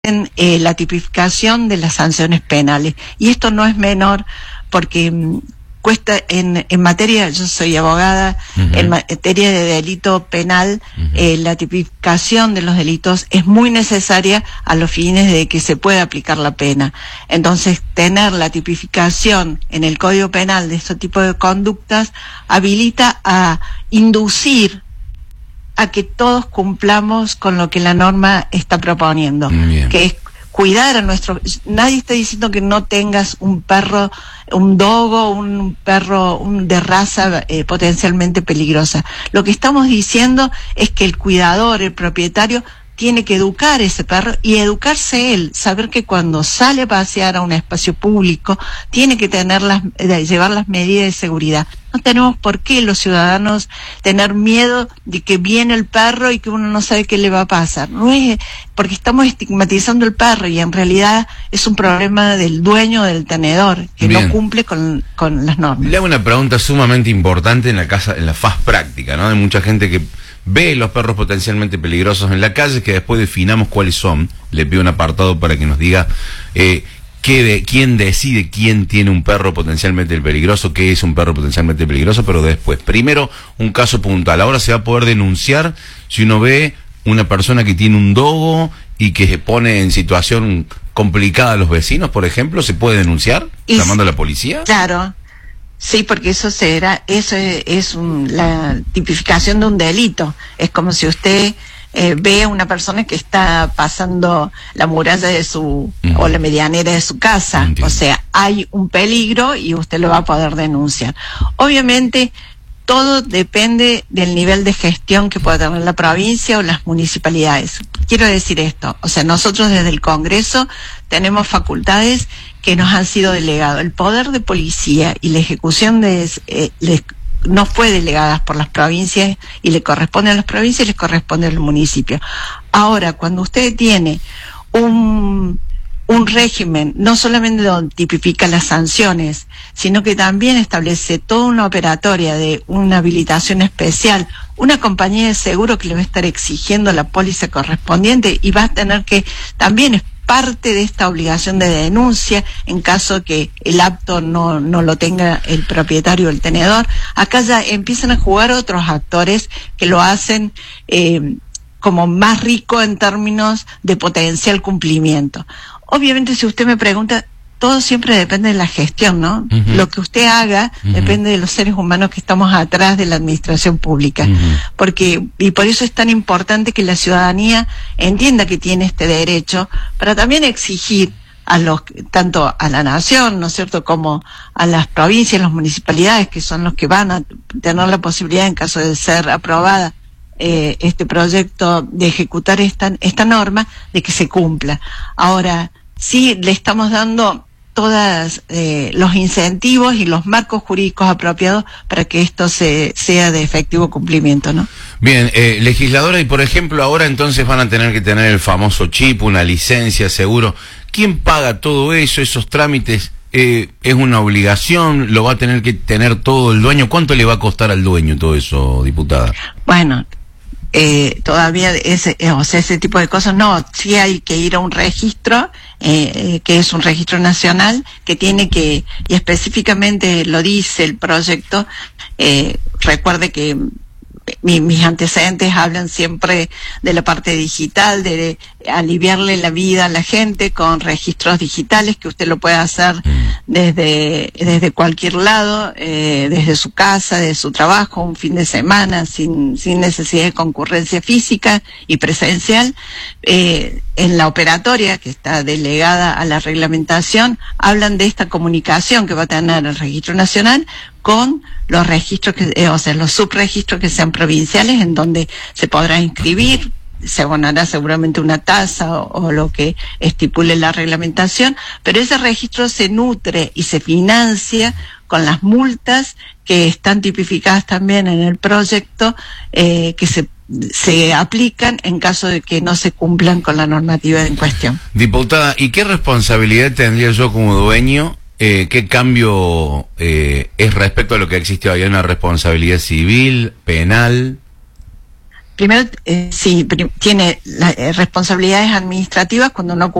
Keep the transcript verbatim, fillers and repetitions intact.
en eh, la tipificación de las sanciones penales. Y esto no es menor porque mmm, cuesta en, en materia, yo soy abogada, uh-huh. en materia de delito penal, uh-huh. eh, la tipificación de los delitos es muy necesaria a los fines de que se pueda aplicar la pena. Entonces, tener la tipificación en el Código Penal de este tipo de conductas habilita a inducir a que todos cumplamos con lo que la norma está proponiendo, Bien. que es cuidar a nuestro... Nadie está diciendo que no tengas un perro, un dogo, un perro un de raza eh, potencialmente peligrosa. Lo que estamos diciendo es que el cuidador, el propietario, tiene que educar a ese perro y educarse él, saber que cuando sale a pasear a un espacio público tiene que tener las, llevar las medidas de seguridad. No tenemos por qué los ciudadanos tener miedo de que viene el perro y que uno no sabe qué le va a pasar. No es porque estamos estigmatizando el perro y en realidad es un problema del dueño del tenedor que Bien. no cumple con, con las normas. Le hago una pregunta sumamente importante en la casa, en la faz práctica, ¿no? Hay mucha gente que ve los perros potencialmente peligrosos en la calle, que después definamos cuáles son. Le pido un apartado para que nos diga eh, qué de, quién decide quién tiene un perro potencialmente peligroso, qué es un perro potencialmente peligroso, pero después. Primero, un caso puntual. Ahora se va a poder denunciar si uno ve una persona que tiene un dogo y que se pone en situación complicada a los vecinos, por ejemplo, ¿se puede denunciar y llamando a la policía? Claro. Sí, porque eso será, eso es, es un, la tipificación de un delito. Es como si usted eh, ve a una persona que está pasando la muralla de su, uh-huh. o la medianera de su casa. Entiendo. O sea, hay un peligro y usted lo va a poder denunciar. Obviamente, todo depende del nivel de gestión que pueda tener la provincia o las municipalidades. Quiero decir esto, o sea, nosotros desde el Congreso tenemos facultades que nos han sido delegadas. El poder de policía y la ejecución de eh, les, no fue delegada por las provincias y le corresponde a las provincias y les corresponde al municipio. Ahora, cuando usted tiene un un régimen, no solamente donde tipifica las sanciones, sino que también establece toda una operatoria de una habilitación especial, una compañía de seguro que le va a estar exigiendo la póliza correspondiente y va a tener que, también es parte de esta obligación de denuncia en caso que el apto no, no lo tenga el propietario del tenedor. Acá ya empiezan a jugar otros actores que lo hacen eh, como más rico en términos de potencial cumplimiento. Obviamente, si usted me pregunta, todo siempre depende de la gestión, ¿no? Uh-huh. Lo que usted haga uh-huh. depende de los seres humanos que estamos atrás de la administración pública. Uh-huh. Porque, y por eso es tan importante que la ciudadanía entienda que tiene este derecho, para también exigir a los, tanto a la nación, ¿no es cierto?, como a las provincias, las municipalidades, que son los que van a tener la posibilidad, en caso de ser aprobada, Eh, este proyecto, de ejecutar esta, esta norma, de que se cumpla. Ahora, sí le estamos dando todos eh, los incentivos y los marcos jurídicos apropiados para que esto se, sea de efectivo cumplimiento, ¿no? Bien, eh, legisladora, y por ejemplo ahora entonces van a tener que tener el famoso chip, una licencia, seguro. ¿Quién paga todo eso, esos trámites? Eh, ¿Es una obligación? ¿Lo va a tener que tener todo el dueño? ¿Cuánto le va a costar al dueño todo eso, diputada? Bueno, Eh, todavía ese, eh, o sea, ese tipo de cosas no, sí hay que ir a un registro, eh, eh, que es un registro nacional, que tiene que, y específicamente lo dice el proyecto, eh, recuerde que mi, mis antecedentes hablan siempre de la parte digital, de aliviarle la vida a la gente con registros digitales, que usted lo puede hacer desde, desde cualquier lado, eh, desde su casa, desde su trabajo, un fin de semana, sin, sin necesidad de concurrencia física y presencial. Eh, en la operatoria, que está delegada a la reglamentación, hablan de esta comunicación que va a tener el Registro Nacional con los registros, que, eh, o sea, los subregistros que sean provinciales, en donde se podrá inscribir, se abonará seguramente una tasa o, o lo que estipule la reglamentación, pero ese registro se nutre y se financia con las multas que están tipificadas también en el proyecto, eh, que se se aplican en caso de que no se cumplan con la normativa en cuestión. Diputada, ¿y qué responsabilidad tendría yo como dueño? Eh, ¿Qué cambio eh, es respecto a lo que existe hoy? ¿Hay una responsabilidad civil, penal? Primero, eh, sí, prim- tiene la, eh, responsabilidades administrativas cuando no